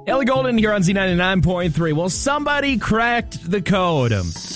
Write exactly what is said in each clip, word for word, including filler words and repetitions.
Ellie Golden here on Z ninety-nine point three. Well, somebody cracked the code.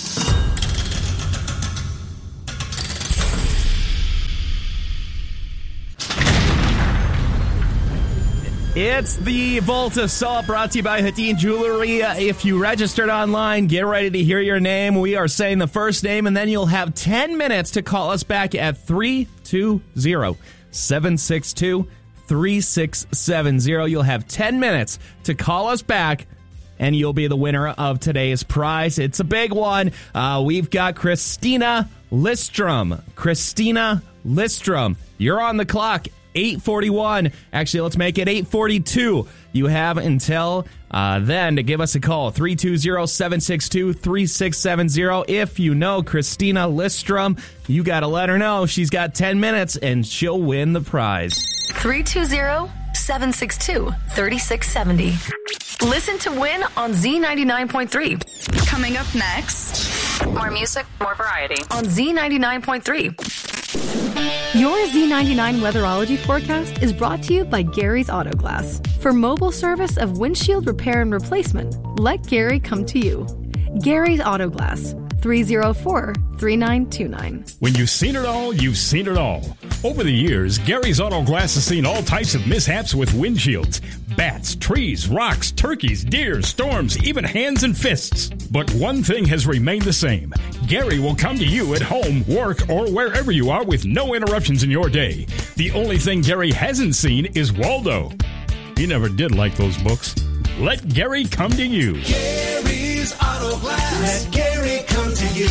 It's the Vault Assault brought to you by Hadeen Jewelry. Uh, if you registered online, get ready to hear your name. We are saying the first name, and then you'll have ten minutes to call us back at three two zero, seven six two, three six seven zero. You'll have ten minutes to call us back, and you'll be the winner of today's prize. It's a big one. Uh, we've got Christina Listrom. Christina Listrom, you're on the clock. eight forty-one. Actually, let's make it eight forty-two. You have until uh, then to give us a call. three two zero, seven six two, three six seven zero. If you know Christina Listrom, you got to let her know. She's got ten minutes, and she'll win the prize. three two zero, seven six two, three six seven zero. Listen to win on Z ninety-nine point three. Coming up next, more music, more variety on Z ninety-nine point three. Your Z ninety-nine weatherology forecast is brought to you by Gary's Auto Glass. For mobile service of windshield repair and replacement, let Gary come to you. Gary's Auto Glass, three oh four, three nine two nine. When you've seen it all, you've seen it all. Over the years, Gary's Auto Glass has seen all types of mishaps with windshields. Bats, trees, rocks, turkeys, deer, storms, even hands and fists. But one thing has remained the same. Gary will come to you at home, work, or wherever you are with no interruptions in your day. The only thing Gary hasn't seen is Waldo. He never did like those books. Let Gary come to you. Gary's Auto Glass. Let Gary come to you.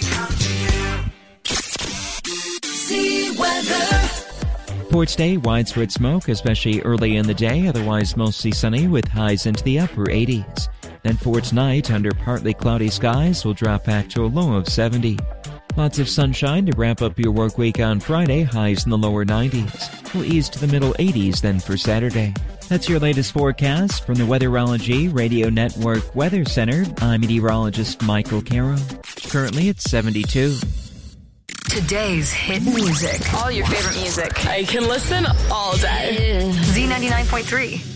See weather. Towards day, widespread smoke, especially early in the day, otherwise mostly sunny with highs into the upper eighties. Then for tonight, under partly cloudy skies, we'll drop back to a low of seventy. Lots of sunshine to wrap up your work week on Friday, highs in the lower nineties. We'll ease to the middle eighties then for Saturday. That's your latest forecast from the Weatherology Radio Network Weather Center. I'm meteorologist Michael Caro. Currently it's seventy-two. Today's hit music. all your favorite music. I can listen all day. Z ninety-nine point three.